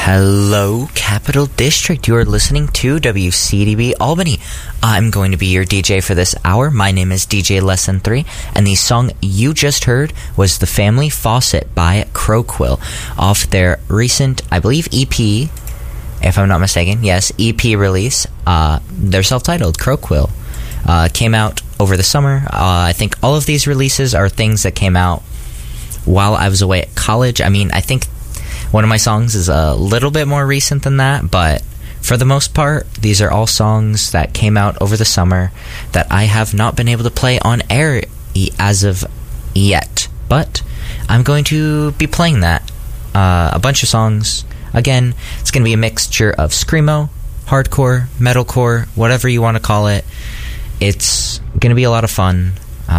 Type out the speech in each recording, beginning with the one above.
Hello, Capital District. You are listening to WCDB Albany. I'm going to be your DJ for this hour. My name is DJ Lesson 3, and the song you just heard was The Family Faucet by Croquill off their recent, I believe, EP, if I'm not mistaken. Yes, EP release. They're self-titled, Croquill. Came out over the summer. I think all of these releases are things that came out while I was away at college. I mean, I think one of my songs is a little bit more recent than that, but for the most part, these are all songs that came out over the summer that I have not been able to play on air as of yet. But I'm going to be playing that. A bunch of songs. Again, it's going to be a mixture of screamo, hardcore, metalcore, whatever you want to call it. It's going to be a lot of fun.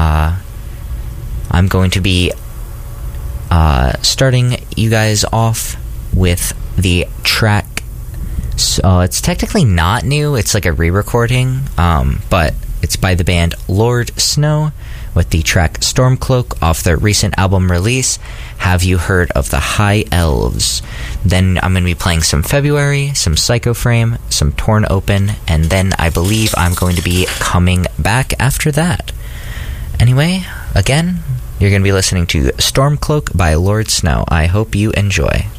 I'm going to be starting you guys off with the track. So it's technically not new. It's like a re-recording, but it's by the band Lord Snow with the track Stormcloak off their recent album release, Have You Heard of the High Elves? Then I'm going to be playing some February, some Psycho Frame, some Torn Open, and then I believe I'm going to be coming back after that. Anyway, again, you're going to be listening to Stormcloak by Lord Snow. I hope you enjoy.